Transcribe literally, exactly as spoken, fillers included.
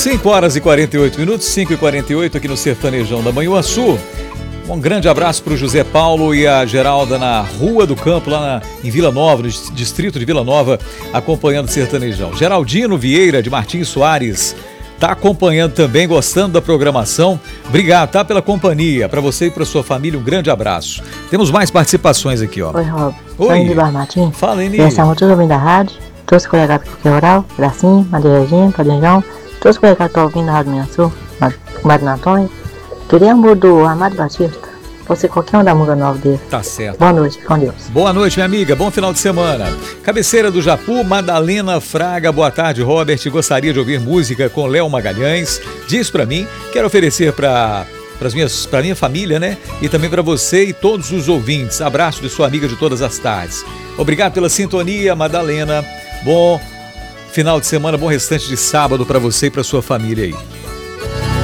cinco horas e quarenta e oito minutos, cinco e quarenta e oito aqui no Sertanejão da Manhuaçu. Um grande abraço para o José Paulo e a Geralda na Rua do Campo, lá na, em Vila Nova, no distrito de Vila Nova, acompanhando o Sertanejão. Geraldino Vieira, de Martins Soares, tá acompanhando também, gostando da programação. Obrigado, tá, pela companhia. Para você e para sua família, um grande abraço. Temos mais participações aqui, ó. Oi, Rob. Oi. Sou de Bar Martins. Fala, Eni. Estamos todos ouvindo a rádio. Todos os colegas do Oral, Gracinha, Maria Regina, Padre João. Todos os colegas que estão ouvindo a Rádio Manhuaçu, Mário Antônio. Queria um do Amado Batista. Você qualquer um da música nova dele. Tá certo. Boa noite, com Deus. Boa noite, minha amiga. Bom final de semana. Cabeceira do Japu, Madalena Fraga. Boa tarde, Robert. Gostaria de ouvir música com Léo Magalhães. Diz pra mim. Quero oferecer pra, pras minhas, pra minha família, né? E também pra você e todos os ouvintes. Abraço de sua amiga de todas as tardes. Obrigado pela sintonia, Madalena. Bom final de semana, bom restante de sábado pra você e pra sua família aí.